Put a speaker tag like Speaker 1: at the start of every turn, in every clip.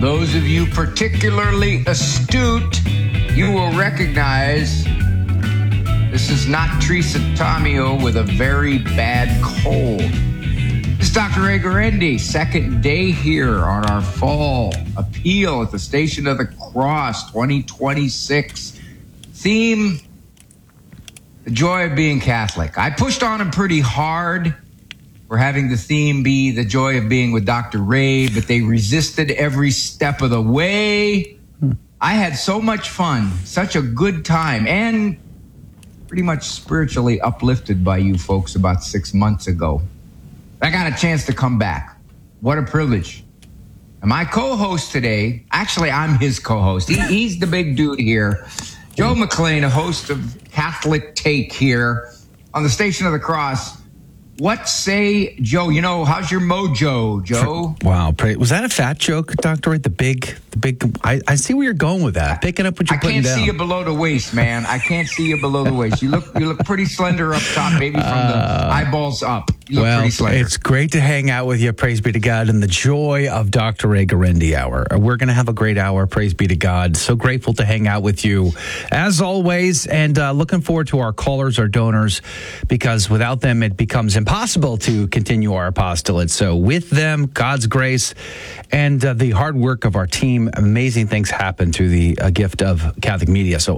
Speaker 1: those of you particularly astute, you will recognize this is not Teresa Tomeo with a very bad cold. This is Dr. Ray Guarendi, second day here on our fall appeal at the Station of the Cross 2026. Theme, the joy of being Catholic. I pushed on him pretty hard for having the theme be the joy of being with Dr. Ray, but they resisted every step of the way. I had so much fun, such a good time, and pretty much spiritually uplifted by you folks about 6 months ago. I got a chance to come back. What a privilege. And my co-host today, actually I'm his co-host. He's the big dude here. Joe McLean, a host of Catholic Take here on the Station of the Cross. What say, Joe? You know, how's your mojo, Joe?
Speaker 2: Wow. Was that a fat joke, Dr. Ray? The big, I see where you're going with that. Picking up what you're putting down.
Speaker 1: I can't see you below the waist, man. I can't see you below the waist. You look pretty slender up top, maybe from the eyeballs up. You look pretty slender.
Speaker 2: It's great to hang out with you. Praise be to God. And the joy of Dr. Ray Guarendi Hour. We're going to have a great hour. Praise be to God. So grateful to hang out with you as always. And looking forward to our callers, our donors, because without them, it becomes impossible to continue our apostolate. So with them, God's grace and the hard work of our team, amazing things happen through the gift of Catholic media. So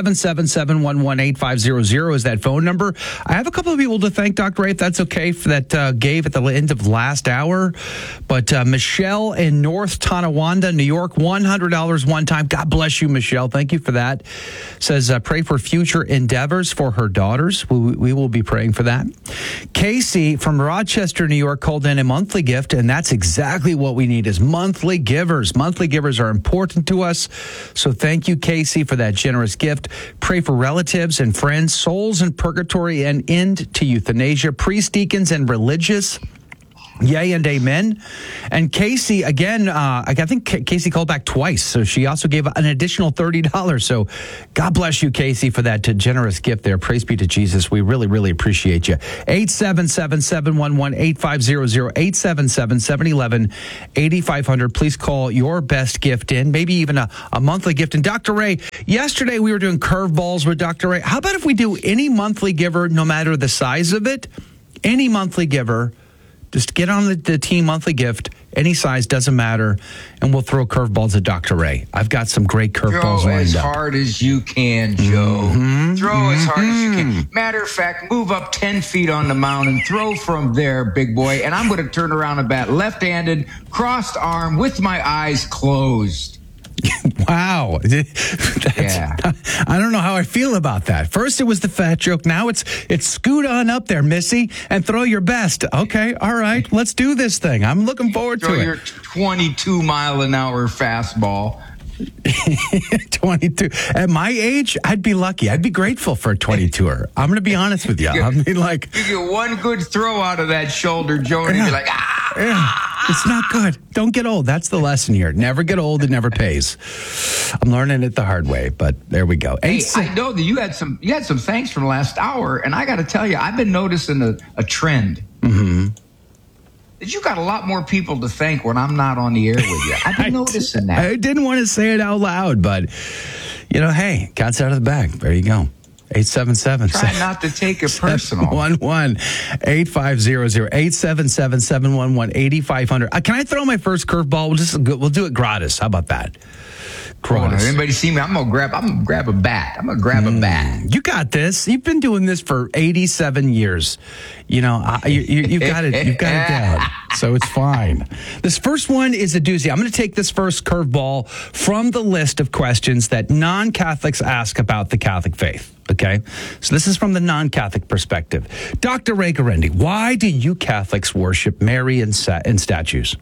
Speaker 2: 877-711-8500 is that phone number. I have a couple of people to thank, Dr. Ray, if that's okay, for that gave at the end of last hour. But Michelle in North Tonawanda, New York, $100 one time. God bless you, Michelle. Thank you for that. Says, pray for future endeavors for her daughters. We will be praying for that. Casey from Rochester, New York, called in a monthly gift, and that's exactly what we need is monthly givers. Monthly givers are important to us. So thank you, Casey, for that generous gift. Pray for relatives and friends, souls in purgatory, and end to euthanasia, priests, deacons, and religious. Yay and amen. And Casey, again, I think Casey called back twice, so she also gave an additional $30. So God bless you, Casey, for that generous gift there. Praise be to Jesus. We really, really appreciate you. 877-711-8500, 877-711-8500. Please call your best gift in, maybe even a monthly gift. And Dr. Ray, yesterday we were doing curveballs with Dr. Ray. How about if we do any monthly giver, no matter the size of it, any monthly giver, just get on the team monthly gift, any size, doesn't matter, and we'll throw curveballs at Dr. Ray. I've got some great curveballs lined up.
Speaker 1: Throw as hard as you can, Joe. Throw as hard as you can. Matter of fact, move up 10 feet on the mound and throw from there, big boy. And I'm going to turn around and bat left-handed, crossed arm, with my eyes closed.
Speaker 2: Wow.
Speaker 1: Yeah.
Speaker 2: I don't know how I feel about that. First it was the fat joke. Now it's scoot on up there, Missy, and throw your best. Okay, all right. Let's do this thing. I'm looking forward to it.
Speaker 1: Throw your 22-mile-an-hour fastball.
Speaker 2: 22. At my age, I'd be lucky. I'd be grateful for a 22er. I'm going to be honest with you. I mean, like,
Speaker 1: you get one good throw out of that shoulder, Joe, and you'd be like,
Speaker 2: it's not good. Don't get old. That's the lesson here. Never get old. It never pays. I'm learning it the hard way, but there we go.
Speaker 1: Hey, I know that you had some thanks from last hour, and I got to tell you, I've been noticing a trend.
Speaker 2: Mm-hmm.
Speaker 1: That you got a lot more people to thank when I'm not on the air with you. I've been noticing that.
Speaker 2: I didn't want to say it out loud, but, hey, cat's out of the bag. There you go. 877.
Speaker 1: Try not to take it personal.
Speaker 2: 711-8500, 877-711-8500. Can I throw my first curveball? We'll do it gratis. How about that? Gratis.
Speaker 1: Anybody see me? I'm gonna grab a bat. I'm gonna grab a bat.
Speaker 2: You got this. You've been doing this for 87 years. You've got it. You've got it down. So it's fine. This first one is a doozy. I'm going to take this first curveball from the list of questions that non-Catholics ask about the Catholic faith. Okay? So this is from the non-Catholic perspective. Dr. Ray Guarendi, why do you Catholics worship Mary in statues?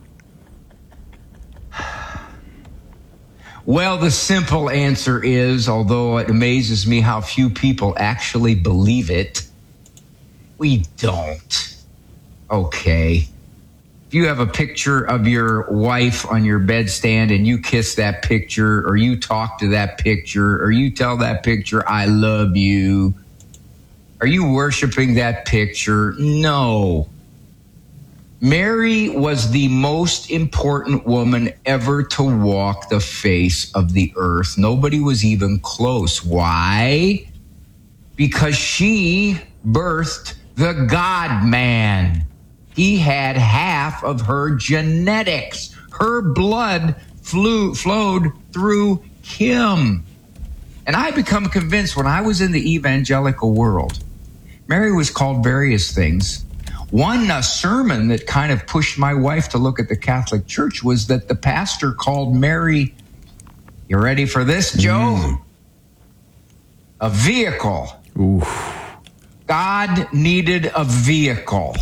Speaker 1: Well, the simple answer is, although it amazes me how few people actually believe it, we don't. Okay. If you have a picture of your wife on your bedstand and you kiss that picture, or you talk to that picture, or you tell that picture, I love you, are you worshiping that picture? No. Mary was the most important woman ever to walk the face of the earth. Nobody was even close. Why? Because she birthed the God-man. He had half of her genetics. Her blood flowed through him. And I become convinced when I was in the evangelical world, Mary was called various things. One sermon that kind of pushed my wife to look at the Catholic Church was that the pastor called Mary, you ready for this, Joe? A vehicle.
Speaker 2: Oof.
Speaker 1: God needed a vehicle.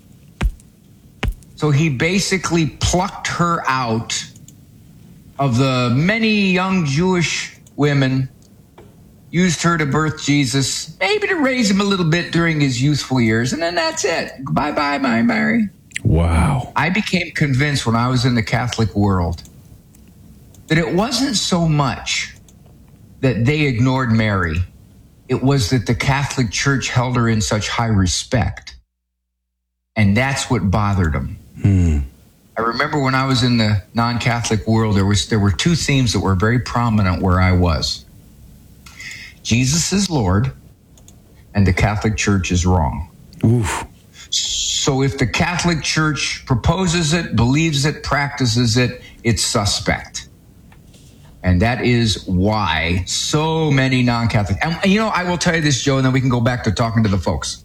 Speaker 1: So he basically plucked her out of the many young Jewish women, used her to birth Jesus, maybe to raise him a little bit during his youthful years, and then that's it. Bye-bye, my Mary.
Speaker 2: Wow.
Speaker 1: I became convinced when I was in the Catholic world that it wasn't so much that they ignored Mary. It was that the Catholic Church held her in such high respect. And that's what bothered them. I remember when I was in the non-Catholic world, there were two themes that were very prominent where I was. Jesus is Lord, and the Catholic Church is wrong.
Speaker 2: Oof.
Speaker 1: So if the Catholic Church proposes it, believes it, practices it, it's suspect. And that is why so many non-Catholic, and I will tell you this, Joe, and then we can go back to talking to the folks.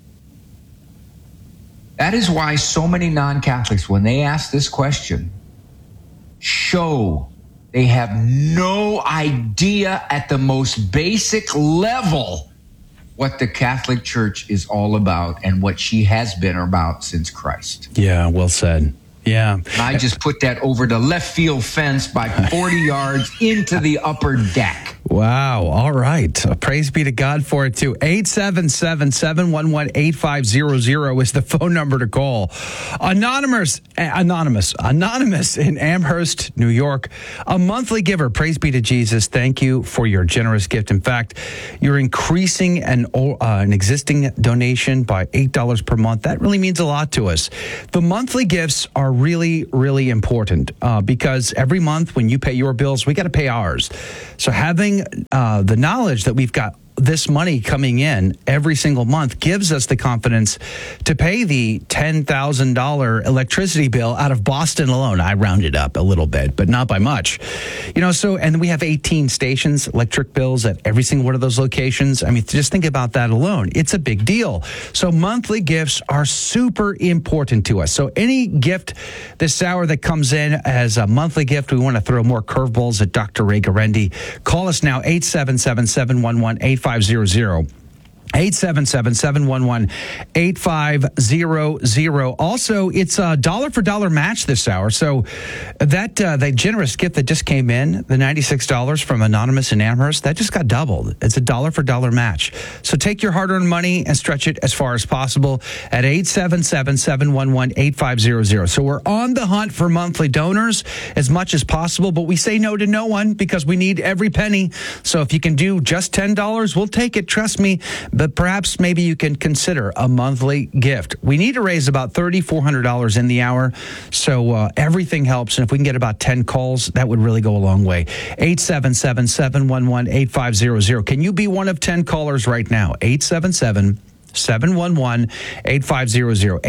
Speaker 1: That is why so many non-Catholics, when they ask this question, show they have no idea at the most basic level what the Catholic Church is all about and what she has been about since Christ.
Speaker 2: Yeah, well said. Yeah.
Speaker 1: And I just put that over the left field fence by 40 yards into the upper deck.
Speaker 2: Wow. All right. Praise be to God for it, too. 877-711-8500 is the phone number to call. Anonymous in Amherst, New York. A monthly giver. Praise be to Jesus. Thank you for your generous gift. In fact, you're increasing an existing donation by $8 per month. That really means a lot to us. The monthly gifts are really, really important because every month when you pay your bills, we got to pay ours. So having the knowledge that we've got this money coming in every single month gives us the confidence to pay the $10,000 electricity bill out of Boston alone. I rounded up a little bit, but not by much. And we have 18 stations, electric bills at every single one of those locations. I mean, just think about that alone. It's a big deal. So monthly gifts are super important to us. So any gift this hour that comes in as a monthly gift, we want to throw more curveballs at Dr. Ray Guarendi. Call us now, 877-711-8500. 877-711-8500. Also, it's a dollar for dollar match this hour. So that generous gift that just came in, the $96 from Anonymous in Amherst, that just got doubled. It's a dollar for dollar match. So take your hard-earned money and stretch it as far as possible at 877-711-8500. So we're on the hunt for monthly donors as much as possible, but we say no to no one because we need every penny. So if you can do just $10, we'll take it. Trust me. But perhaps maybe you can consider a monthly gift. We need to raise about $3,400 in the hour, so everything helps. And if we can get about 10 calls, that would really go a long way. 877-711-8500. Can you be one of 10 callers right now? 877-711-8500.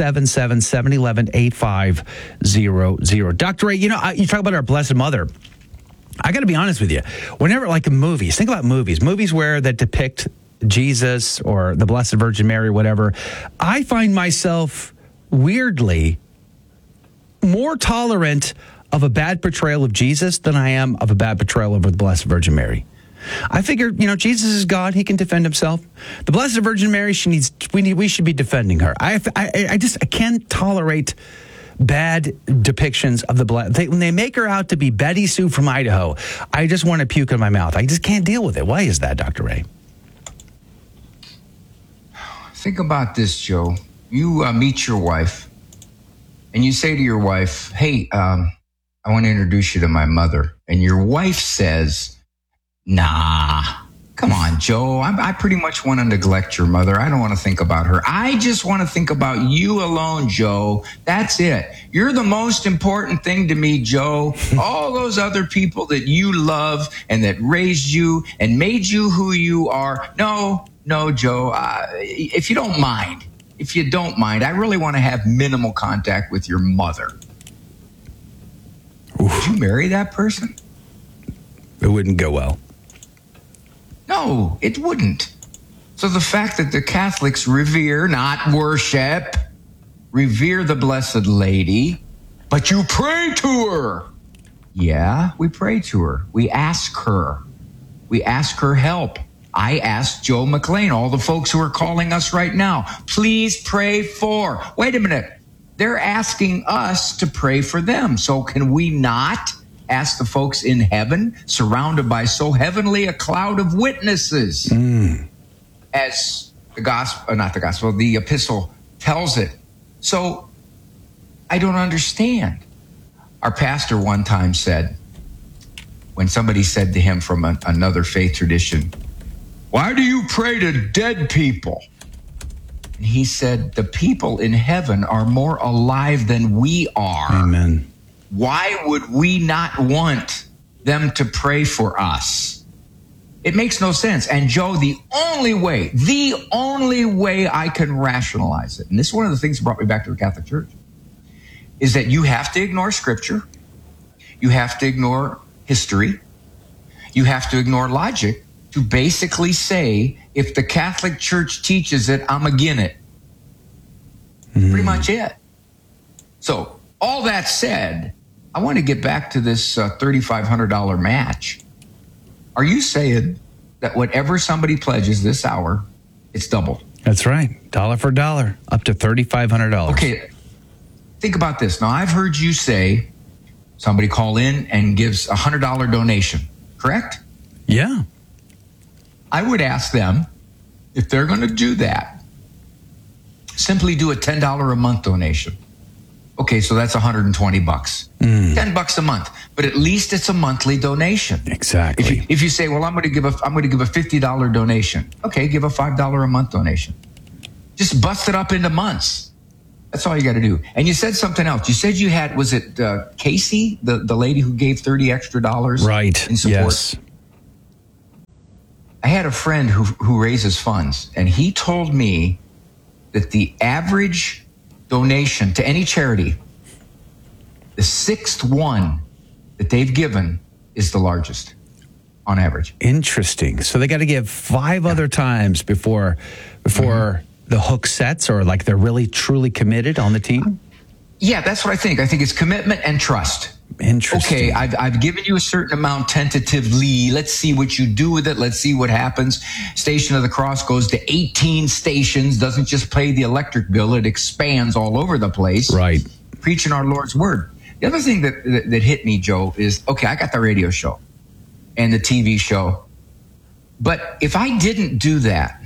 Speaker 2: 877-711-8500. Dr. Ray, you talk about our Blessed Mother. I got to be honest with you. Whenever, like movies, think about movies where that depict Jesus or the Blessed Virgin Mary or whatever, I find myself weirdly more tolerant of a bad portrayal of Jesus than I am of a bad portrayal of the Blessed Virgin Mary. I figure, Jesus is God. He can defend himself. The Blessed Virgin Mary, we should be defending her. I can't tolerate bad depictions of the blood. When they make her out to be Betty Sue from Idaho, I just want to puke in my mouth. I just can't deal with it. Why is that, Dr. Ray?
Speaker 1: Think about this, Joe. You meet your wife, and you say to your wife, hey, I want to introduce you to my mother. And your wife says, nah, Come on, Joe. I pretty much want to neglect your mother. I don't want to think about her. I just want to think about you alone, Joe. That's it. You're the most important thing to me, Joe. All those other people that you love and that raised you and made you who you are. No, Joe. If you don't mind, I really want to have minimal contact with your mother. Oof. Would you marry that person?
Speaker 2: It wouldn't go well.
Speaker 1: No, it wouldn't. So the fact that the Catholics revere, not worship, revere the Blessed Lady, but you pray to her. Yeah, we pray to her. We ask her. We ask her help. I asked Joe McLean, all the folks who are calling us right now, please pray for. Wait a minute. They're asking us to pray for them. So can we not ask the folks in heaven, surrounded by so heavenly a cloud of witnesses, as the epistle tells it? So I don't understand. Our pastor one time said, when somebody said to him from another faith tradition, why do you pray to dead people? And he said, the people in heaven are more alive than we are.
Speaker 2: Amen.
Speaker 1: Why would we not want them to pray for us? It makes no sense. And Joe, the only way I can rationalize it, and this is one of the things that brought me back to the Catholic Church, is that you have to ignore Scripture. You have to ignore history. You have to ignore logic to basically say, if the Catholic Church teaches it, I'm against it. Pretty much it. So all that said, I want to get back to this $3,500 match. Are you saying that whatever somebody pledges this hour, it's doubled?
Speaker 2: That's right. Dollar for dollar, up to $3,500.
Speaker 1: Okay, think about this. Now, I've heard you say somebody call in and gives a $100 donation, correct?
Speaker 2: Yeah.
Speaker 1: I would ask them, if they're going to do that, simply do a $10 a month donation. Okay, so that's $120. $10 a month, but at least it's a monthly donation.
Speaker 2: Exactly.
Speaker 1: If you say, well, I'm going to give a $50 donation. Okay, give a $5 a month donation. Just bust it up into months. That's all you got to do. And you said something else. You said you had, was it Casey, the lady who gave $30 extra
Speaker 2: right.
Speaker 1: in support?
Speaker 2: Yes.
Speaker 1: I had a friend who raises funds, and he told me that the average donation to any charity, the sixth one that they've given is the largest on average.
Speaker 2: Interesting. So they got to give 5 other times before the hook sets, or like they're really truly committed on the team?
Speaker 1: Yeah, that's what I think. I think it's commitment and trust.
Speaker 2: Interesting.
Speaker 1: Okay, I've given you a certain amount tentatively. Let's see what you do with it. Let's see what happens. Station of the Cross goes to 18 stations, doesn't just pay the electric bill. It expands all over the place.
Speaker 2: Right.
Speaker 1: Preaching our Lord's word. The other thing that hit me, Joe, is, okay, I got the radio show and the TV show. But if I didn't do that,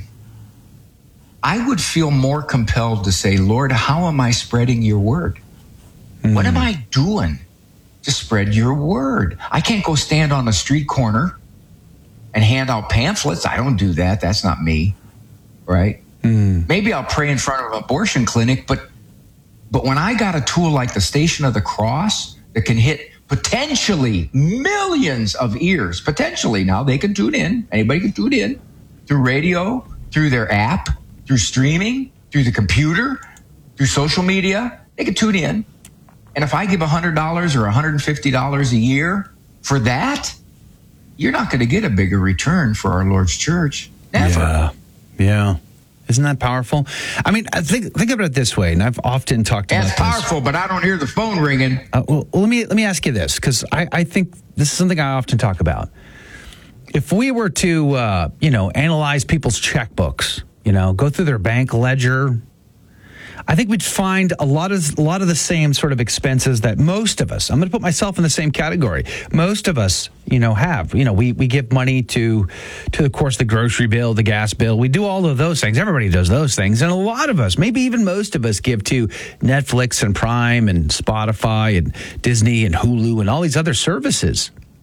Speaker 1: I would feel more compelled to say, Lord, how am I spreading your word? What am I doing to spread your word? I can't go stand on a street corner and hand out pamphlets. I don't do that. That's not me, right? Maybe I'll pray in front of an abortion clinic, but when I got a tool like the Station of the Cross that can hit potentially millions of ears, potentially, now they can tune in, anybody can tune in, through radio, through their app, through streaming, through the computer, through social media, they can tune in. And if I give $100 or $150 a year for that, you're not going to get a bigger return for our Lord's church. Never.
Speaker 2: Yeah. Isn't that powerful? I mean, think about it this way, and I've often talked about this.
Speaker 1: That's powerful, but I don't hear the phone ringing.
Speaker 2: Well, let me ask you this, because I think this is something I often talk about. If we were to, analyze people's checkbooks, go through their bank ledger, I think we'd find a lot of the same sort of expenses that most of us, I'm going to put myself in the same category, most of us, have. We give money to, of course, the grocery bill, the gas bill. We do all of those things. Everybody does those things. And a lot of us, maybe even most of us, give to Netflix and Prime and Spotify and Disney and Hulu and all these other services.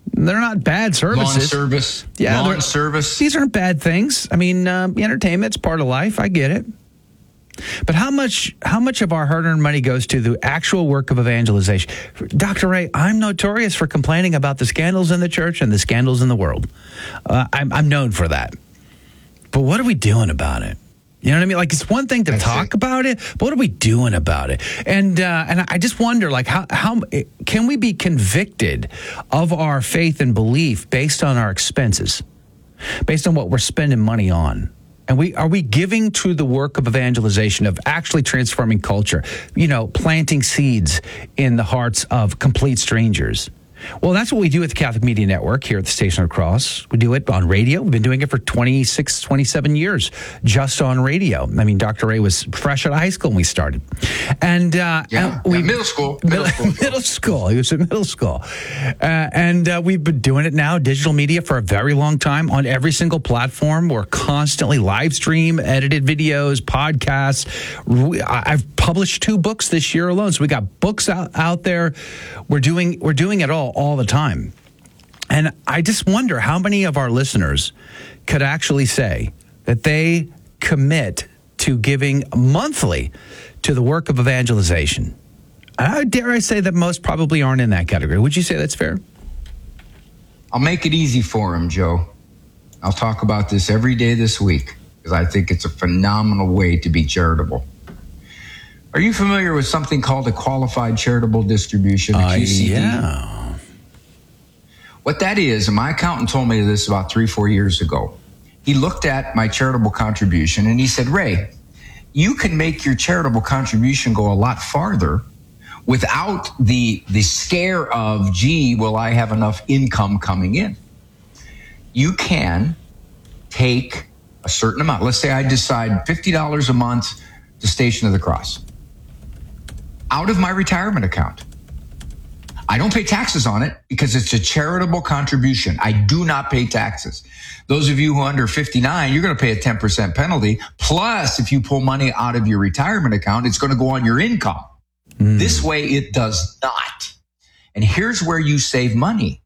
Speaker 2: They're not bad services.
Speaker 1: Lawn service.
Speaker 2: These aren't bad things. I mean, entertainment's part of life. I get it. But how much of our hard-earned money goes to the actual work of evangelization? Dr. Ray, I'm notorious for complaining about the scandals in the church and the scandals in the world. I'm known for that. But what are we doing about it? You know what I mean? Like, it's one thing to talk about it, but what are we doing about it? And I just wonder, like, how can we be convicted of our faith and belief based on our expenses, based on what we're spending money on? And are we giving to the work of evangelization, of actually transforming culture, planting seeds in the hearts of complete strangers? Well, that's what we do at the Catholic Media Network here at the Station of the Cross. We do it on radio. We've been doing it for 26, 27 years, just on radio. I mean, Dr. Ray was fresh out of high school when we started. And
Speaker 1: middle school.
Speaker 2: Middle school. He was in middle school. And we've been doing it now, digital media, for a very long time on every single platform. We're constantly live stream, edited videos, podcasts. I've published 2 books this year alone. So we got books out there. We're doing it all the time. And I just wonder how many of our listeners could actually say that they commit to giving monthly to the work of evangelization. Dare I say that most probably aren't in that category. Would you say that's fair?
Speaker 1: I'll make it easy for him, Joe. I'll talk about this every day this week because I think it's a phenomenal way to be charitable. Are you familiar with something called a qualified charitable distribution, a QCD?
Speaker 2: Yeah.
Speaker 1: What that is, and my accountant told me this about 3-4 years ago. He looked at my charitable contribution and he said, Ray, you can make your charitable contribution go a lot farther without the scare of, gee, will I have enough income coming in? You can take a certain amount. Let's say I decide $50 a month to Station of the Cross out of my retirement account. I don't pay taxes on it because it's a charitable contribution. I do not pay taxes. Those of you who are under 59, you're going to pay a 10% penalty. Plus, if you pull money out of your retirement account, it's going to go on your income. This way, it does not. And here's where you save money.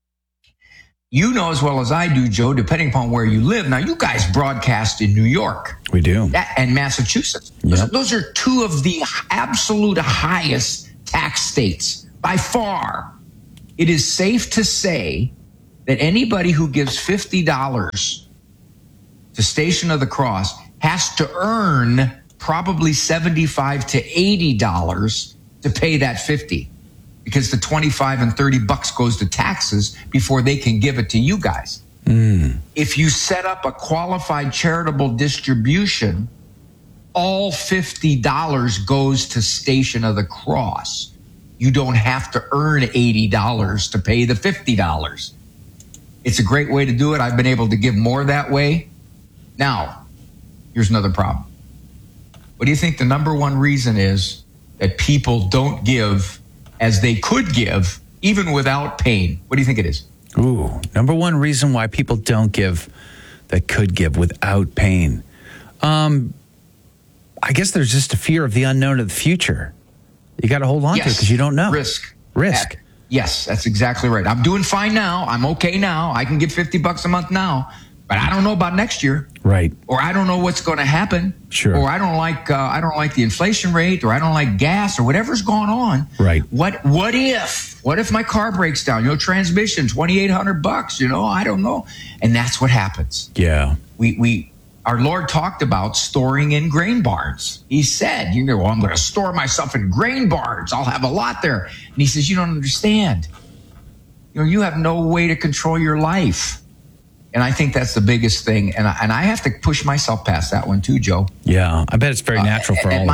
Speaker 1: You know as well as I do, Joe, depending upon where you live. Now, you guys broadcast in New York.
Speaker 2: We do.
Speaker 1: And Massachusetts.
Speaker 2: Yep.
Speaker 1: Those are 2 of the absolute highest tax states. By far, it is safe to say that anybody who gives $50 to Station of the Cross has to earn probably $75 to $80 to pay that $50, because the $25 and $30 goes to taxes before they can give it to you guys. If you set up a qualified charitable distribution, all $50 goes to Station of the Cross. You don't have to earn $80 to pay the $50. It's a great way to do it. I've been able to give more that way. Now, here's another problem. What do you think the number one reason is that people don't give as they could give, even without pain? What do you think it is?
Speaker 2: Ooh, number one reason why people don't give that could give without pain. I guess there's just a fear of the unknown of the future. You got to hold on to it because you don't know.
Speaker 1: Risk.
Speaker 2: Yes,
Speaker 1: that's exactly right. I'm doing fine now. I'm okay now. I can give $50 a month now, but I don't know about next year.
Speaker 2: Right.
Speaker 1: Or I don't know what's going to happen.
Speaker 2: Sure.
Speaker 1: Or I don't like the inflation rate, or I don't like gas, or whatever's going on.
Speaker 2: Right.
Speaker 1: What if my car breaks down? Transmission, $2,800. I don't know. And that's what happens.
Speaker 2: Yeah.
Speaker 1: Our Lord talked about storing in grain barns. He said, I'm going to store myself in grain barns. I'll have a lot there. And he says, you don't understand. You have no way to control your life. And I think that's the biggest thing. And I have to push myself past that one too, Joe.
Speaker 2: Yeah, I bet it's very natural for all of us.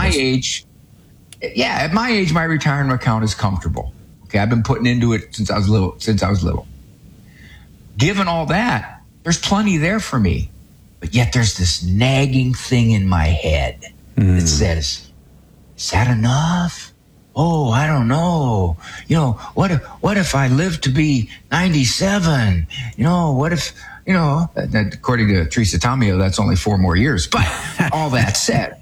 Speaker 1: At my age, my retirement account is comfortable. Okay, I've been putting into it since I was little. Given all that, there's plenty there for me. But yet there's this nagging thing in my head that says, is that enough? Oh, I don't know. What if I live to be 97? What if, according to Teresa Tomeo, that's only 4 more years. But all that said,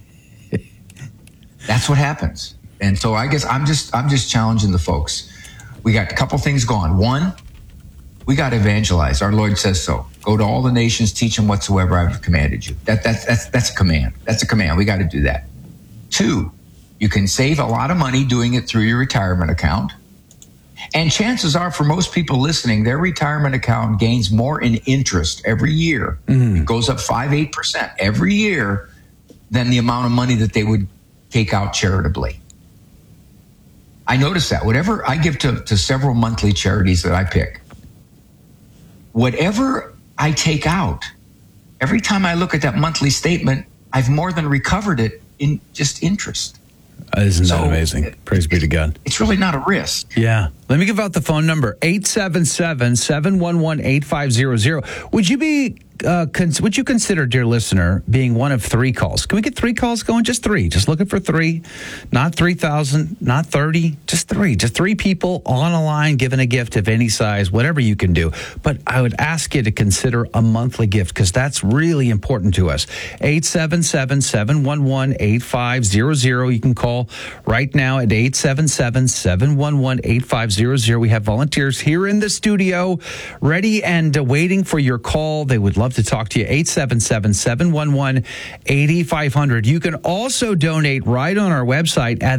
Speaker 1: that's what happens. And so I guess I'm just challenging the folks. We got a couple things going. One, We got to evangelize. Our Lord says so. Go to all the nations, teach them whatsoever I've commanded you. That's a command. That's a command. We got to do that. 2, you can save a lot of money doing it through your retirement account. And chances are, for most people listening, their retirement account gains more in interest every year. It goes up 5-8% every year than the amount of money that they would take out charitably. I notice that. Whatever I give to several monthly charities that I pick, whatever I take out, every time I look at that monthly statement, I've more than recovered it in just interest.
Speaker 2: Isn't that amazing? Praise be to God.
Speaker 1: It's really not a risk.
Speaker 2: Yeah. Let me give out the phone number, 877-711-8500. Would you consider, dear listener, being one of 3 calls? Can we get 3 calls going? Just 3. Just looking for 3. Not 3,000, not 30, just 3. Just 3 people on a line giving a gift of any size, whatever you can do. But I would ask you to consider a monthly gift because that's really important to us. 877-711-8500. You can call right now at 877-711-8500. We have volunteers here in the studio ready and waiting for your call. They would love to talk to you. 877-711-8500. You can also donate right on our website at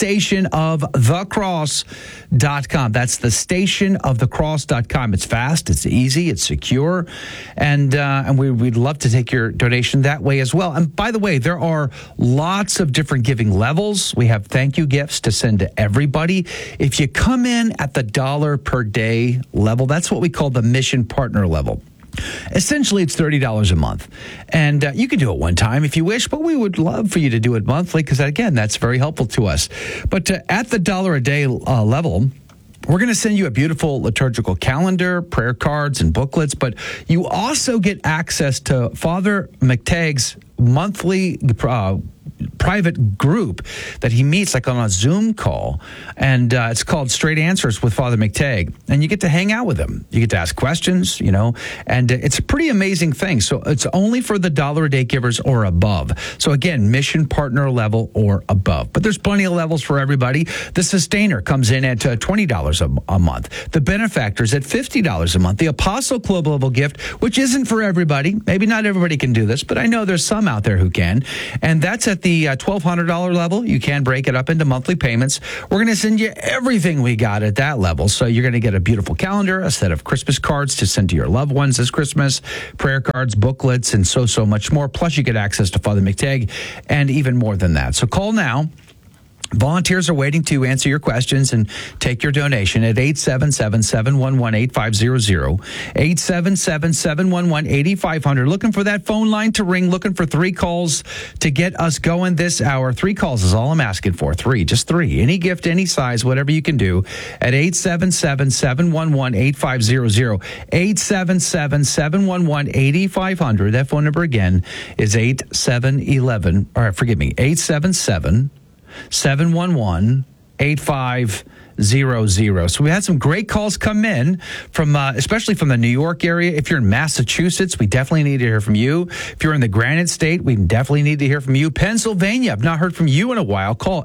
Speaker 2: thestationofthecross.com. That's thestationofthecross.com. It's fast, it's easy, it's secure, and we'd love to take your donation that way as well. And by the way, there are lots of different giving levels. We have thank you gifts to send to everybody. If you come in at the $1 per day level, that's what we call the mission partner level. Essentially, it's $30 a month. And you can do it one time if you wish, but we would love for you to do it monthly because, again, that's very helpful to us. But at the $1 a day level, we're going to send you a beautiful liturgical calendar, prayer cards, and booklets, but you also get access to Father McTagg's monthly private group that he meets like on a Zoom call, and it's called Straight Answers with Father McTagg, and you get to hang out with him. You get to ask questions, and it's a pretty amazing thing. So it's only for the $1 a day givers or above. So again, mission partner level or above, but there's plenty of levels for everybody. The Sustainer comes in at $20 a month. The Benefactors at $50 a month. The Apostle Club level gift, which isn't for everybody. Maybe not everybody can do this, but I know there's some out there who can, and that's at the $1,200 level. You can break it up into monthly payments. We're going to send you everything we got at that level. So you're going to get a beautiful calendar, a set of Christmas cards to send to your loved ones this Christmas, prayer cards, booklets, and so much more. Plus, you get access to Father McTagg and even more than that. So call now. Volunteers are waiting to answer your questions and take your donation at 877-711-8500, 877-711-8500. Looking for that phone line to ring, looking for 3 calls to get us going this hour. 3 calls is all I'm asking for. 3, just 3. Any gift, any size, whatever you can do at 877-711-8500, 877-711-8500. That phone number again is 877-711-8500. So we had some great calls come in from, especially from the New York area. If you're in Massachusetts, we definitely need to hear from you. If you're in the Granite State, we definitely need to hear from you. Pennsylvania, I've not heard from you in a while. Call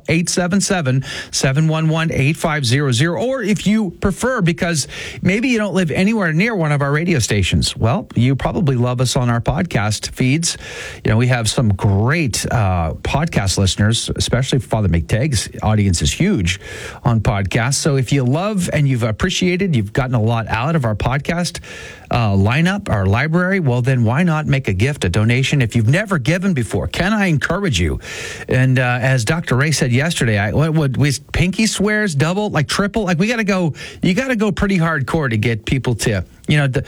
Speaker 2: 877-711-8500. Or if you prefer, because maybe you don't live anywhere near one of our radio stations, well, you probably love us on our podcast feeds. We have some great podcast listeners, especially Father McTagg's audience is huge on podcasts. So if you love and you've appreciated, you've gotten a lot out of our podcast lineup, our library, well, then why not make a gift, a donation if you've never given before? Can I encourage you? And as Dr. Ray said yesterday, what would we pinky swears, double, like triple? Like you got to go pretty hardcore to get people to, the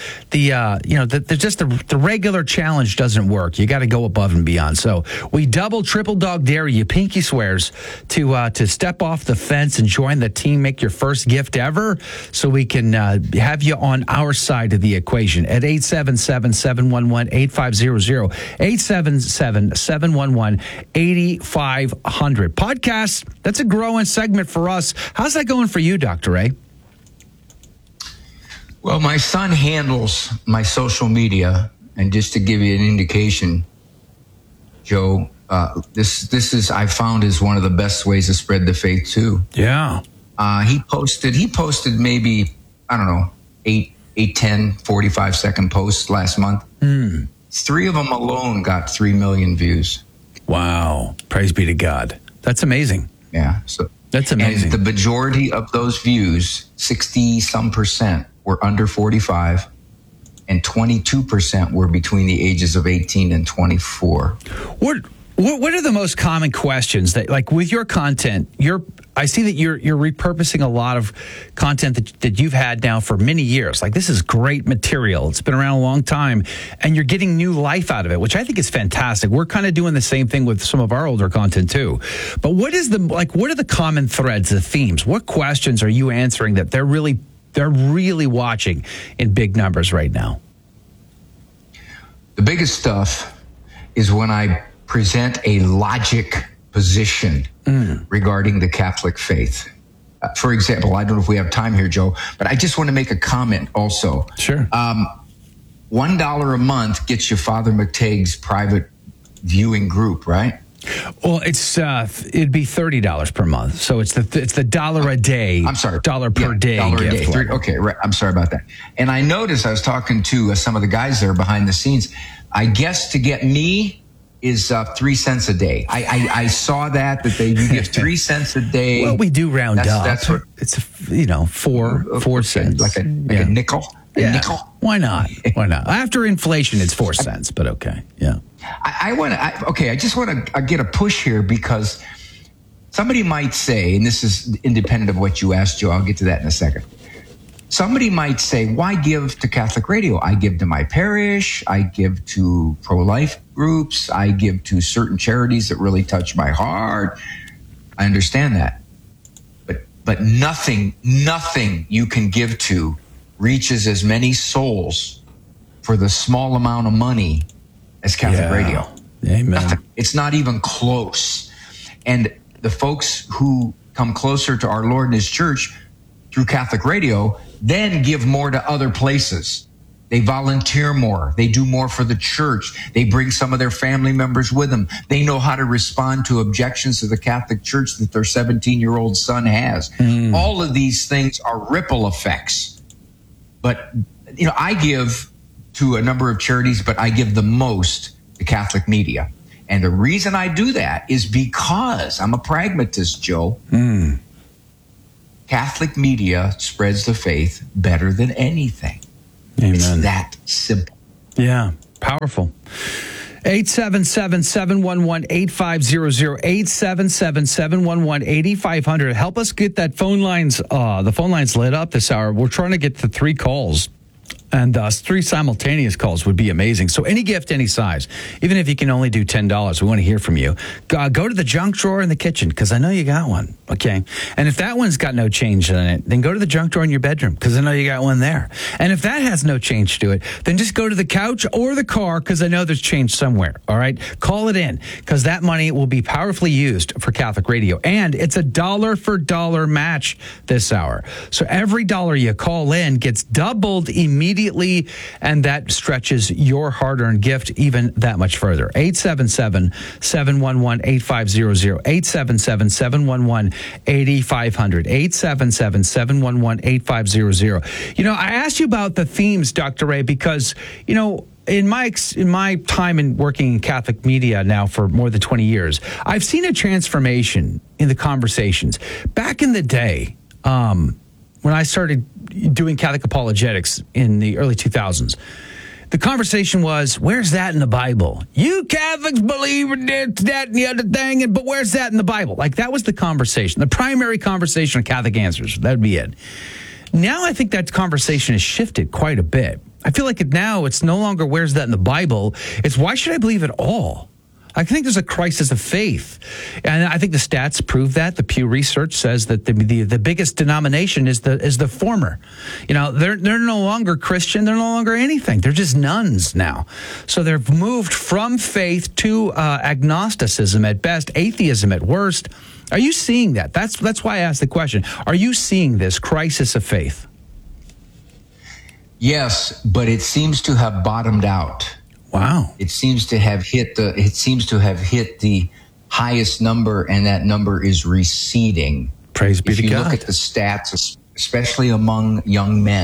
Speaker 2: regular challenge doesn't work. You got to go above and beyond. So we double, triple dog dare you, pinky swears, to step off the fence and join the team, make your first gift ever, so we can have you on our side of the equation at 877-711-8500, 877-711-8500. Podcasts, that's a growing segment for us. How's that going for you, Dr. Ray?
Speaker 1: Well, my son handles my social media, and just to give you an indication, Joe, this is, I found, is one of the best ways to spread the faith too.
Speaker 2: Yeah.
Speaker 1: He posted maybe, I don't know, eight 8, 10, 45-second posts last month. 3 of them alone got 3 million views.
Speaker 2: Wow. Praise be to God. That's amazing.
Speaker 1: Yeah. So
Speaker 2: that's amazing.
Speaker 1: And the majority of those views, 60-some%, were under 45, and 22% were between the ages of 18 and 24.
Speaker 2: What are the most common questions that, like, with your content, I see that you're repurposing a lot of content that you've had now for many years. Like, this is great material. It's been around a long time, and you're getting new life out of it, which I think is fantastic. We're kind of doing the same thing with some of our older content too. But what are the common threads, the themes? What questions are you answering that they're really watching in big numbers right now?
Speaker 1: The biggest stuff is when I present a logic position regarding the Catholic faith. For example, I don't know if we have time here, Joe, but I just want to make a comment also.
Speaker 2: Sure.
Speaker 1: $1 a month gets you Father McTague's private viewing group, right?
Speaker 2: Well, it'd be $30 per month, so it's the $1 a day.
Speaker 1: I'm sorry,
Speaker 2: $1 per day.
Speaker 1: $1 a day. Okay, right. I'm sorry about that. And I noticed I was talking to some of the guys there behind the scenes. I guess to get me is 3 cents a day. I saw that you give 3 cents a day.
Speaker 2: Well, we do round up. That's what it's 4 cents,
Speaker 1: like a nickel.
Speaker 2: Yeah.
Speaker 1: Nickel.
Speaker 2: Why not? After inflation, it's 4 cents, but okay. Yeah.
Speaker 1: I just want to get a push here because somebody might say, and this is independent of what you asked, Joe, I'll get to that in a second. Somebody might say, why give to Catholic Radio? I give to my parish. I give to pro-life groups. I give to certain charities that really touch my heart. I understand that. But nothing you can give to reaches as many souls for the small amount of money as Catholic Radio.
Speaker 2: Amen.
Speaker 1: Nothing. It's not even close. And the folks who come closer to our Lord and His church through Catholic Radio then give more to other places. They volunteer more. They do more for the church. They bring some of their family members with them. They know how to respond to objections to the Catholic Church that their 17-year-old son has. All of these things are ripple effects. But, I give to a number of charities, but I give the most to Catholic media. And the reason I do that is because I'm a pragmatist, Joe. Catholic media spreads the faith better than anything.
Speaker 2: Amen.
Speaker 1: It's that simple.
Speaker 2: Yeah, powerful. 877-711-8500, 877-711-8500. Help us get the phone lines lit up this hour. We're trying to get to 3 calls. And 3 simultaneous calls would be amazing. So any gift, any size, even if you can only do $10, we want to hear from you. Go to the junk drawer in the kitchen, because I know you got one, okay? And if that one's got no change in it, then go to the junk drawer in your bedroom, because I know you got one there. And if that has no change to it, then just go to the couch or the car, because I know there's change somewhere, all right? Call it in, because that money will be powerfully used for Catholic Radio. And it's a $1 for $1 match this hour. So every dollar you call in gets doubled immediately, and that stretches your hard-earned gift even that much further. 877-711-8500, 877-711-8500, 877-711-8500. I asked you about the themes, Dr. Ray, because, in my time in working in Catholic media now for more than 20 years, I've seen a transformation in the conversations. Back in the day, when I started doing Catholic apologetics in the early 2000s, the conversation was, where's that in the Bible? You Catholics believe in this, that, and the other thing, but where's that in the Bible? Like, that was the conversation, the primary conversation of Catholic Answers. That'd be it. Now I think that conversation has shifted quite a bit. I feel like now it's no longer where's that in the Bible. It's why should I believe it all? I think there's a crisis of faith. And I think the stats prove that. The Pew Research says that the biggest denomination is the former. They're no longer Christian. They're no longer anything. They're just nuns now. So they've moved from faith to agnosticism at best, atheism at worst. Are you seeing that? That's why I asked the question. Are you seeing this crisis of faith?
Speaker 1: Yes, but it seems to have bottomed out.
Speaker 2: Wow.
Speaker 1: It seems to have hit the highest number, and that number is receding.
Speaker 2: Praise be to God.
Speaker 1: If you look at the stats, especially among young men,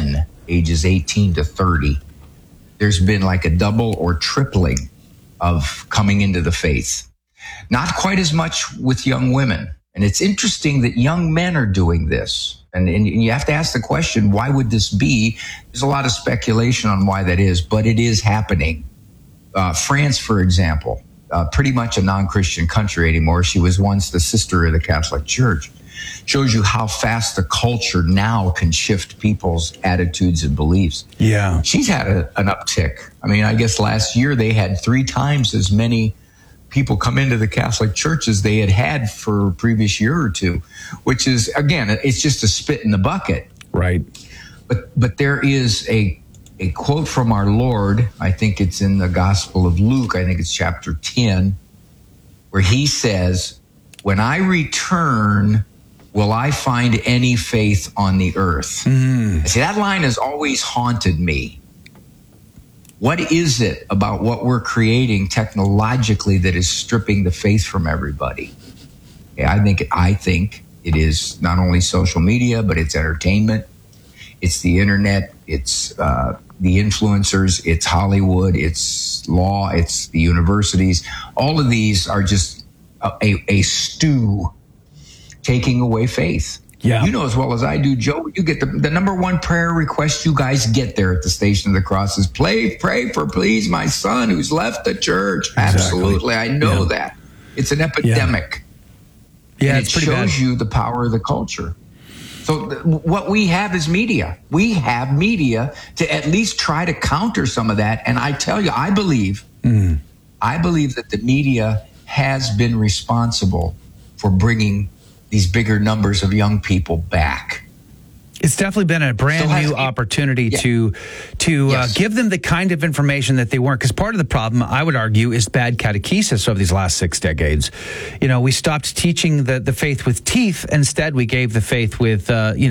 Speaker 1: ages 18 to 30, there's been like a double or tripling of coming into the faith. Not quite as much with young women. And it's interesting that young men are doing this. And you have to ask the question, why would this be? There's a lot of speculation on why that is, but it is happening. France, for example, pretty much a non-Christian country anymore. She was once the sister of the Catholic Church. Shows you how fast the culture now can shift people's attitudes and beliefs. Yeah. She's had an uptick. I mean, I guess last year they had 3 times as many people come into the Catholic Church as they had for a previous year or two, which is, again, it's just a spit in the bucket.
Speaker 2: Right.
Speaker 1: But there is a quote from our Lord, I think it's in the Gospel of Luke, I think it's chapter 10, where he says, when I return, will I find any faith on the earth? See, that line has always haunted me. What is it about what we're creating technologically that is stripping the faith from everybody? Yeah, I think it is not only social media, but it's entertainment. It's the internet. It's the influencers. It's Hollywood. It's law. It's the universities. All of these are just a stew taking away faith. Yeah. You know as well as I do, Joe, you get the number one prayer request you guys get there at the Station of the Cross is pray for, please, my son who's left the church. Exactly. Absolutely. I know that. It's an epidemic. Yeah, and it shows you the power of the culture. So what we have is media. We have media to at least try to counter some of that. And I tell you, I believe that the media has been responsible for bringing these bigger numbers of young people back.
Speaker 2: It's definitely been a brand new opportunity to give them the kind of information that they weren't. Because part of the problem, I would argue, is bad catechesis over these last 6 decades. You know, we stopped teaching the faith with teeth. Instead, we gave the faith with,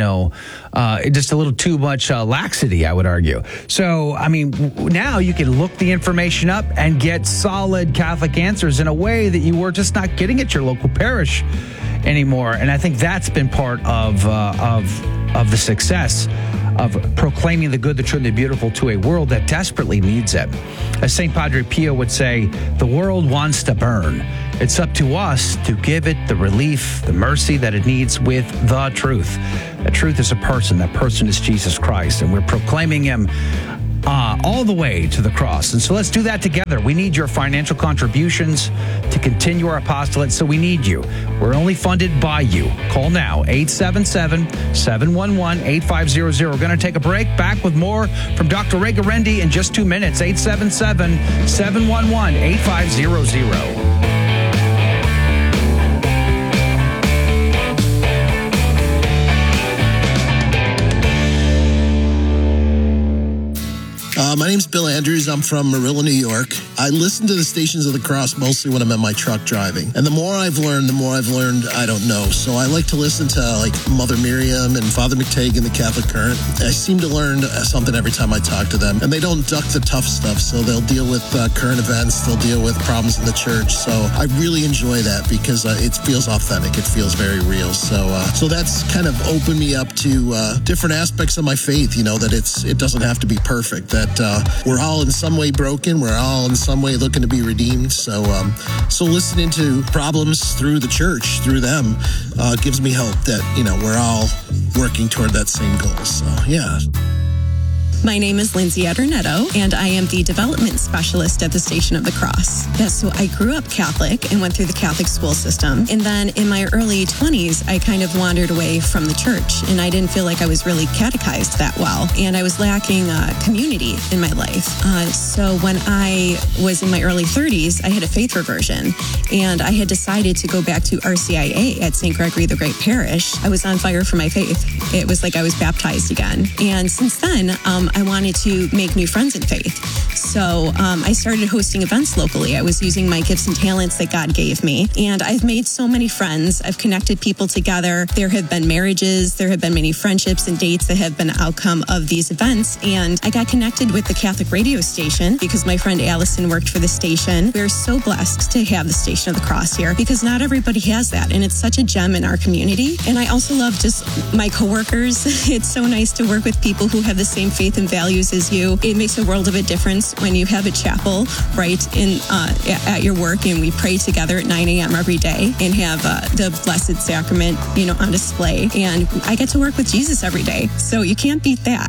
Speaker 2: just a little too much laxity, I would argue. So, I mean, now you can look the information up and get solid Catholic answers in a way that you were just not getting at your local parish anymore. And I think that's been part of the success of proclaiming the good, the true, and the beautiful to a world that desperately needs it. As St. Padre Pio would say, the world wants to burn. It's up to us to give it the relief, the mercy that it needs with the truth. The truth is a person. That person is Jesus Christ. And we're proclaiming him all the way to the cross. And so let's do that together. We need your financial contributions to continue our apostolate, so we need you. We're only funded by you. Call now, 877-711-8500. We're going to take a break. Back with more from Dr. Ray Guarendi in just 2 minutes. 877-711-8500.
Speaker 3: My name's Bill Andrews. I'm from Marilla, New York. I listen to the Stations of the Cross mostly when I'm in my truck driving. And the more I've learned, I don't know. So I like to listen to like Mother Miriam and Father McTague in the Catholic Current. I seem to learn something every time I talk to them. And they don't duck the tough stuff. So they'll deal with current events. They'll deal with problems in the church. So I really enjoy that because it feels authentic. It feels very real. So that's kind of opened me up to different aspects of my faith, you know, that it doesn't have to be perfect, that we're all in some way broken. We're all in some way looking to be redeemed. So listening to problems through the church, through them, gives me hope that, you know, we're all working toward that same goal. So, yeah.
Speaker 4: My name is Lindsay Adornetto, and I am the development specialist at the Station of the Cross. Yes, so I grew up Catholic and went through the Catholic school system. And then in my early 20s, I kind of wandered away from the church, and I didn't feel like I was really catechized that well. And I was lacking community in my life. So when I was in my early 30s, I had a faith reversion, and I had decided to go back to RCIA at St. Gregory the Great Parish. I was on fire for my faith. It was like I was baptized again. And since then, I wanted to make new friends in faith. So I started hosting events locally. I was using my gifts and talents that God gave me. And I've made so many friends. I've connected people together. There have been marriages. There have been many friendships and dates that have been an outcome of these events. And I got connected with the Catholic radio station because my friend Allison worked for the station. We're so blessed to have the Station of the Cross here because not everybody has that. And it's such a gem in our community. And I also love just my coworkers. It's so nice to work with people who have the same faith and values as you. It makes a world of a difference when you have a chapel right in at your work, and we pray together at 9 a.m. every day and have the Blessed Sacrament, on display. And I get to work with Jesus every day. So you can't beat that.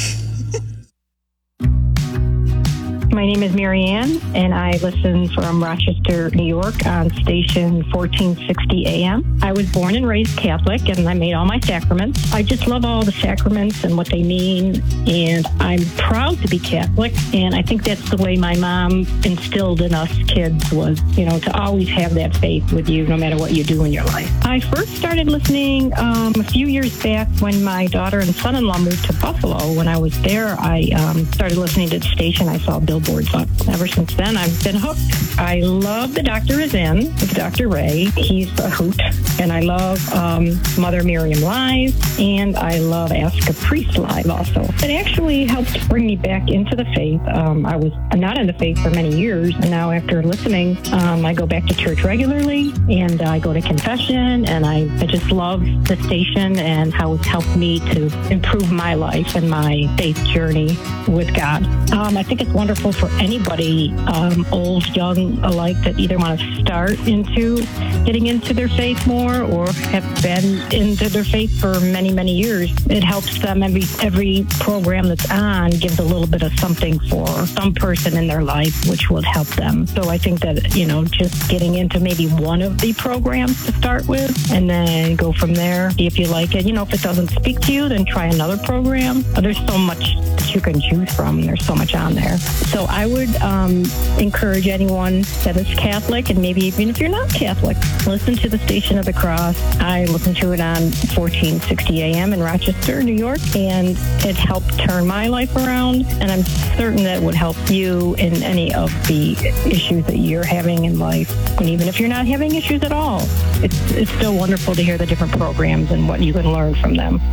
Speaker 5: My name is Mary Ann, and I listen from Rochester, New York on station 1460 AM. I was born and raised Catholic, and I made all my sacraments. I just love all the sacraments and what they mean, and I'm proud to be Catholic, and I think that's the way my mom instilled in us kids was, to always have that faith with you no matter what you do in your life. I first started listening a few years back when my daughter and son-in-law moved to Buffalo. When I was there, I started listening to the station. I saw billboards up. Ever since then, I've been hooked. I love The Doctor Is In with Dr. Ray. He's a hoot. And I love Mother Miriam Live, and I love Ask a Priest Live also. It actually helped bring me back into the faith. I was not in the faith for many years, and now after listening, I go back to church regularly, and I go to confession, and I just love the station and how it's helped me to improve my life and my faith journey with God. I think it's wonderful for anybody, old, young alike, that either want to start into getting into their faith more or have been into their faith for many, many years. It helps them. Every program that's on gives a little bit of something for some person in their life, which will help them. So I think that, just getting into maybe one of the programs to start with and then go from there. See if you like it. If it doesn't speak to you, then try another program. There's so much that you can choose from. There's so much on there. So I would encourage anyone that is Catholic, and maybe even if you're not Catholic, listen to the Station of the Cross. I listen to it on 1460 AM in Rochester, New York, and it helped turn my life around, and I'm certain that it would help you in any of the issues that you're having in life. And even if you're not having issues at all, it's still wonderful to hear the different programs and what you can learn from them.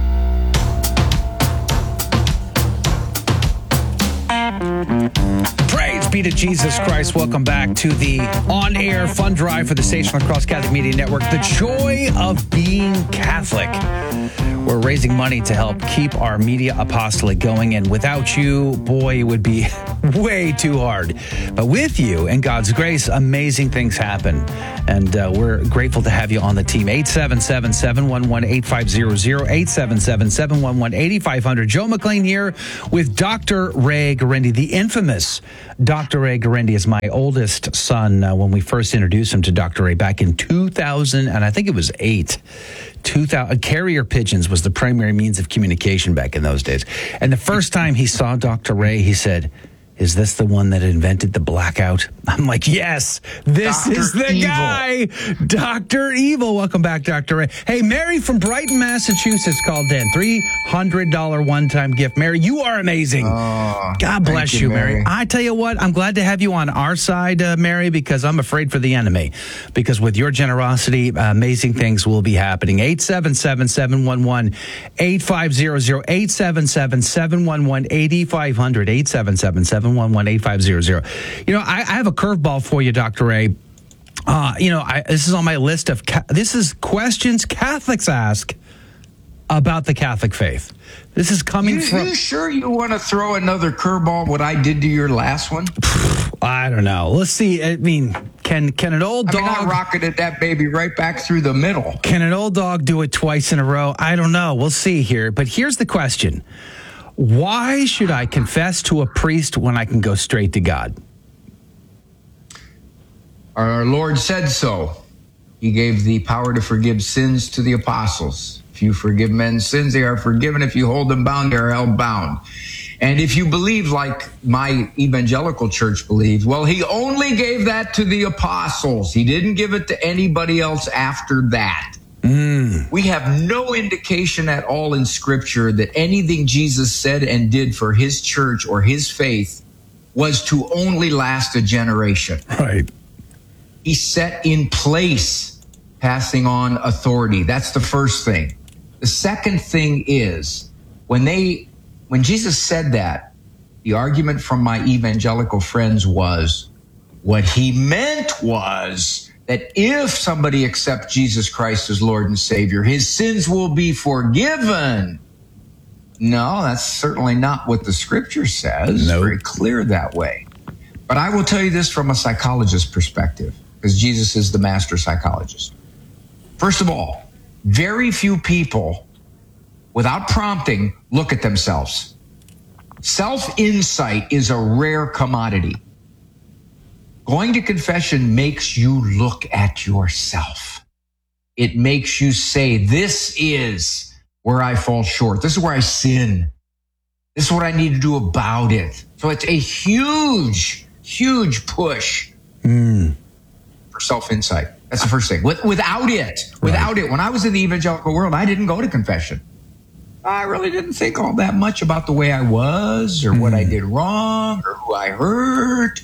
Speaker 2: Praise be to Jesus Christ. Welcome back to the on-air fund drive for the Station of the Cross Catholic Media Network. The joy of being Catholic. We're raising money to help keep our media apostolate going, and without you, boy, it would be way too hard. But with you and God's grace, amazing things happen. And we're grateful to have you on the team. 877-711-8500, 877-711-8500. Joe McLean here with Dr. Ray Guarendi, the infamous Dr. Ray Guarendi is my oldest son. When we first introduced him to Dr. Ray back in 2000, and I think it was 2000, carrier pigeons was the primary means of communication back in those days. And the first time he saw Dr. Ray, he said, "Is this the one that invented the blackout?" I'm like, yes, this Dr. is the Evil. Guy, Dr. Evil. Welcome back, Dr. Ray. Hey, Mary from Brighton, Massachusetts called in. $300 one-time gift. Mary, you are amazing. Oh, God bless you, Mary. I tell you what, I'm glad to have you on our side, Mary, because I'm afraid for the enemy. Because with your generosity, amazing things will be happening. 877-711-8500, 877-711-8500, 877-711-8500. I have a curveball for you, Dr. Ray. This is on my list of this is questions Catholics ask about the Catholic faith. This is coming from...
Speaker 1: You sure you want to throw another curveball, what I did to your last one?
Speaker 2: I don't know. Let's see. I mean, can an old dog...
Speaker 1: I rocketed that baby right back through the middle.
Speaker 2: Can an old dog do it twice in a row? I don't know. We'll see here. But here's the question. Why should I confess to a priest when I can go straight to God?
Speaker 1: Our Lord said so. He gave the power to forgive sins to the apostles. If you forgive men's sins, they are forgiven. If you hold them bound, they are held bound. And if you believe like my evangelical church believes, well, he only gave that to the apostles. He didn't give it to anybody else after that. We have no indication at all in Scripture that anything Jesus said and did for his church or his faith was to only last a generation.
Speaker 2: Right.
Speaker 1: He set in place passing on authority. That's the first thing. The second thing is when Jesus said that, the argument from my evangelical friends was what he meant was that if somebody accepts Jesus Christ as Lord and Savior, his sins will be forgiven. No, that's certainly not what the scripture says.
Speaker 2: Nope.
Speaker 1: Very clear that way. But I will tell you this from a psychologist's perspective, because Jesus is the master psychologist. First of all, very few people, without prompting, look at themselves. Self-insight is a rare commodity. Going to confession makes you look at yourself. It makes you say, this is where I fall short. This is where I sin. This is what I need to do about it. So it's a huge, huge push for self-insight. That's the first thing. Without it, when I was in the evangelical world, I didn't go to confession. I really didn't think all that much about the way I was or what I did wrong or who I hurt.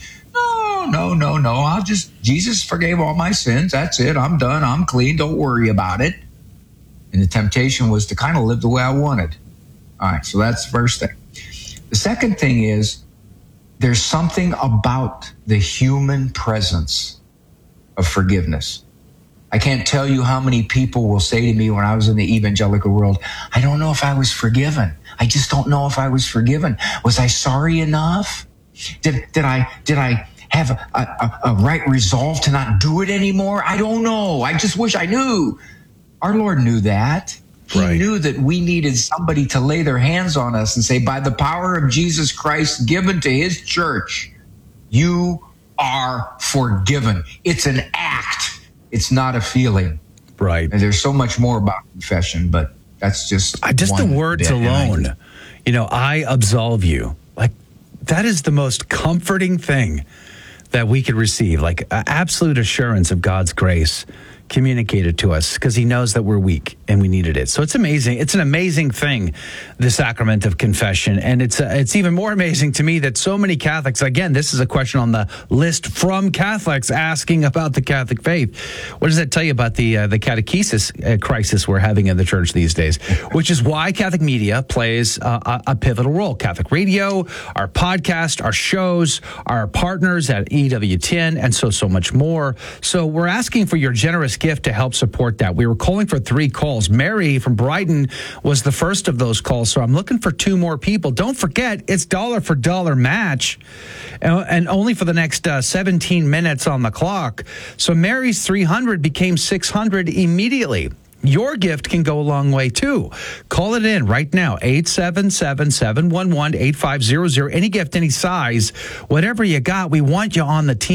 Speaker 1: No. Jesus forgave all my sins. That's it. I'm done. I'm clean. Don't worry about it. And the temptation was to kind of live the way I wanted. All right, so that's the first thing. The second thing is there's something about the human presence of forgiveness. I can't tell you how many people will say to me when I was in the evangelical world, I don't know if I was forgiven. I just don't know if I was forgiven. Was I sorry enough? Did I have a right resolve to not do it anymore? I don't know. I just wish I knew. Our Lord knew that. He knew that we needed somebody to lay their hands on us and say, by the power of Jesus Christ given to his church, you are forgiven. It's an act. It's not a feeling.
Speaker 2: Right.
Speaker 1: And there's so much more about confession, but that's just
Speaker 2: the words alone. I absolve you. Like, that is the most comforting thing that we could receive, like absolute assurance of God's grace communicated to us because he knows that we're weak and we needed it. So it's amazing. It's an amazing thing, the sacrament of confession. And it's even more amazing to me that so many Catholics, again, this is a question on the list from Catholics asking about the Catholic faith. What does that tell you about the catechesis crisis we're having in the church these days? Which is why Catholic media plays a pivotal role. Catholic radio, our podcast, our shows, our partners at EWTN, and so much more. So we're asking for your generous gift to help support that. We were calling for 3 calls. Mary from Brighton was the first of those calls, so I'm looking for 2 more people. Don't forget, it's dollar for dollar match, and only for the next 17 minutes on the clock. So Mary's 300 became 600 immediately. Your gift can go a long way, too. Call it in right now, 877-711-8500. Any gift, any size, whatever you got, we want you on the team.